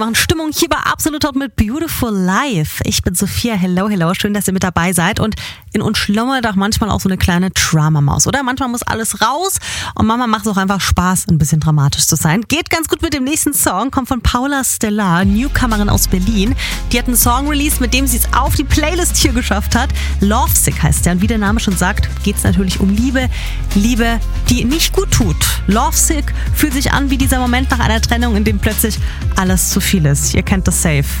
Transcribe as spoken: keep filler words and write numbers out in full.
Machen Stimmung hier bei Absolut Hot mit Beautiful Life. Ich bin Sophia, hello, hello, schön, dass ihr mit dabei seid und in uns schlummert auch manchmal auch so eine kleine Drama-Maus, oder? Manchmal muss alles raus und manchmal macht es auch einfach Spaß, ein bisschen dramatisch zu sein. Geht ganz gut mit dem nächsten Song, kommt von Paula Stellar, Newcomerin aus Berlin. Die hat einen Song released, mit dem sie es auf die Playlist hier geschafft hat. Lovesick heißt der und wie der Name schon sagt, geht es natürlich um Liebe, Liebe, die nicht gut tut. Lovesick fühlt sich an wie dieser Moment nach einer Trennung, in dem plötzlich alles zu viel ist. Ihr kennt das safe.